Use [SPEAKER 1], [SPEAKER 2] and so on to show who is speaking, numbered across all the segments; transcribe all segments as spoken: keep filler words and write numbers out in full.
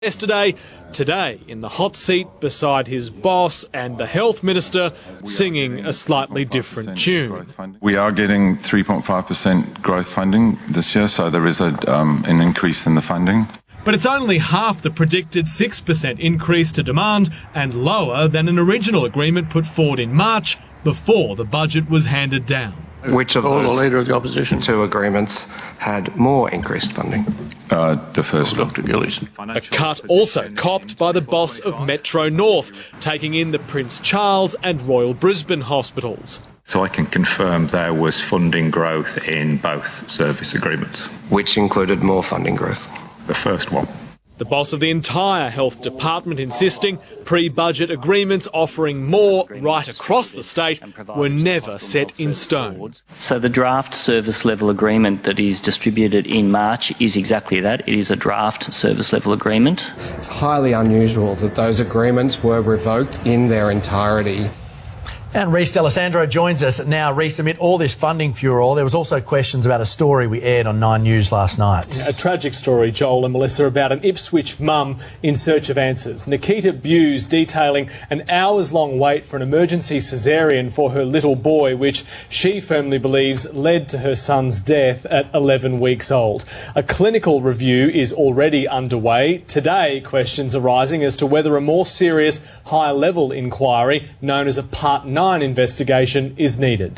[SPEAKER 1] Yesterday, today, in the hot seat beside his boss and the health minister, singing a slightly different tune.
[SPEAKER 2] We are getting three point five percent growth funding this year, so there is a, um, an increase in the funding.
[SPEAKER 1] But it's only half the predicted six percent increase to demand and lower than an original agreement put forward in March before the budget was handed down.
[SPEAKER 3] Which of
[SPEAKER 4] Or
[SPEAKER 3] those
[SPEAKER 4] the Leader of the Opposition.
[SPEAKER 3] two agreements had more increased funding?
[SPEAKER 2] Uh, the first one.
[SPEAKER 4] Doctor Gillies.
[SPEAKER 1] A cut also copped by the boss of Metro North, taking in the Prince Charles and Royal Brisbane hospitals.
[SPEAKER 5] So I can confirm there was funding growth in both service agreements.
[SPEAKER 3] Which included more funding growth?
[SPEAKER 5] The first one.
[SPEAKER 1] The boss of the entire health department insisting pre-budget agreements offering more right across the state were never set in stone.
[SPEAKER 6] So the draft service level agreement that is distributed in March is exactly that. It is a draft service level agreement.
[SPEAKER 3] It's highly unusual that those agreements were revoked in their entirety.
[SPEAKER 7] And Reece D'Alessandro joins us now. Reece, amid all this funding furor, there was also questions about a story we aired on Nine News last night.
[SPEAKER 1] A tragic story, Joel and Melissa, about an Ipswich mum in search of answers. Nikita Buse detailing an hours-long wait for an emergency caesarean for her little boy, which she firmly believes led to her son's death at eleven weeks old. A clinical review is already underway. Today, questions are rising as to whether a more serious, high-level inquiry, known as a Part nine investigation, is needed.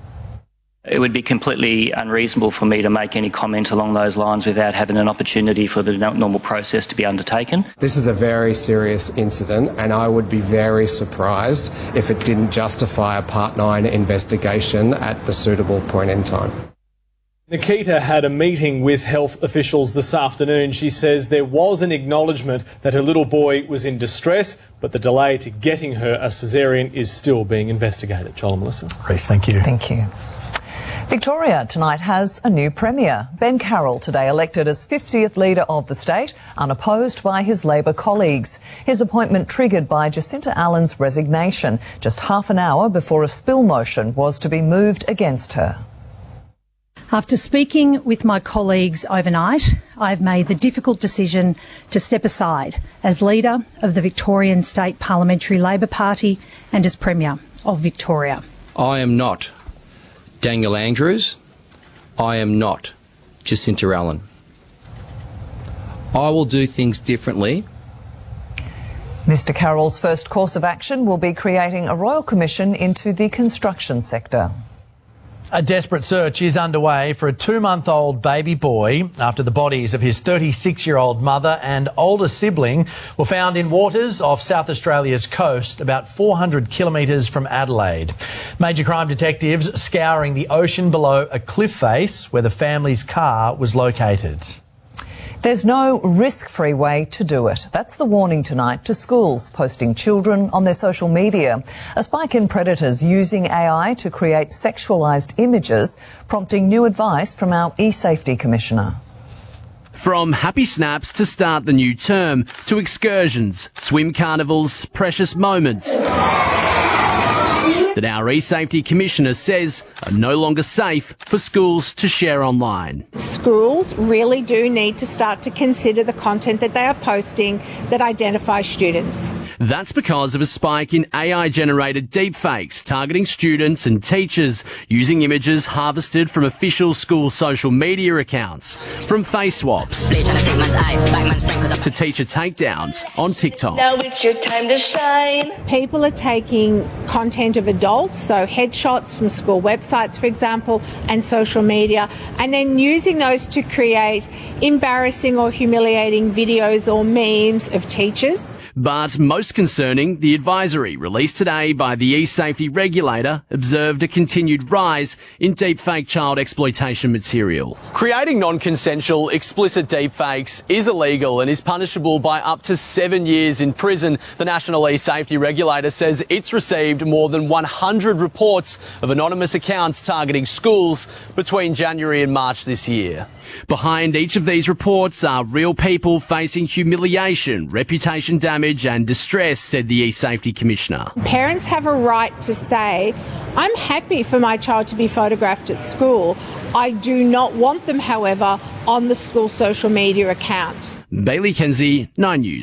[SPEAKER 6] It would be completely unreasonable for me to make any comment along those lines without having an opportunity for the normal process to be undertaken.
[SPEAKER 3] This is a very serious incident, and I would be very surprised if it didn't justify a Part nine investigation at the suitable point in time.
[SPEAKER 1] Nikita had a meeting with health officials this afternoon. She says there was an acknowledgement that her little boy was in distress, but the delay to getting her a caesarean is still being investigated. Joel and Melissa.
[SPEAKER 7] Reece, thank you.
[SPEAKER 8] Thank you. Victoria tonight has a new Premier. Ben Carroll today elected as fiftieth Leader of the state, unopposed by his Labor colleagues. His appointment triggered by Jacinta Allen's resignation, just half an hour before a spill motion was to be moved against her.
[SPEAKER 9] After speaking with my colleagues overnight, I've made the difficult decision to step aside as Leader of the Victorian State Parliamentary Labor Party and as Premier of Victoria.
[SPEAKER 10] I am not Daniel Andrews. I am not Jacinta Allen. I will do things differently.
[SPEAKER 8] Mister Carroll's first course of action will be creating a royal commission into the construction sector.
[SPEAKER 7] A desperate search is underway for a two-month-old baby boy after the bodies of his thirty-six-year-old mother and older sibling were found in waters off South Australia's coast, about four hundred kilometres from Adelaide. Major crime detectives scouring the ocean below a cliff face where the family's car was located.
[SPEAKER 8] There's no risk-free way to do it. That's the warning tonight to schools posting children on their social media. A spike in predators using A I to create sexualised images, prompting new advice from our e-safety commissioner.
[SPEAKER 11] From happy snaps to start the new term, to excursions, swim carnivals, precious moments that our e-safety commissioner says are no longer safe for schools to share online.
[SPEAKER 12] Schools really do need to start to consider the content that they are posting that identifies students.
[SPEAKER 11] That's because of a spike in A I-generated deepfakes targeting students and teachers using images harvested from official school social media accounts, from face swaps to teacher takedowns on TikTok.
[SPEAKER 13] Now it's your time to shine.
[SPEAKER 12] People are taking content of adults, so headshots from school websites, for example, and social media, and then using those to create embarrassing or humiliating videos or memes of teachers.
[SPEAKER 11] But most concerning, the advisory released today by the e-safety regulator observed a continued rise in deepfake child exploitation material. Creating non-consensual, explicit deepfakes is illegal and is punishable by up to seven years in prison. The National E-Safety Regulator says it's received more than one hundred reports of anonymous accounts targeting schools between January and March this year. Behind each of these reports are real people facing humiliation, reputation damage and distress, said the e-safety commissioner.
[SPEAKER 12] Parents have a right to say, I'm happy for my child to be photographed at school. I do not want them, however, on the school social media account.
[SPEAKER 11] Bailey Kenzie, Nine News.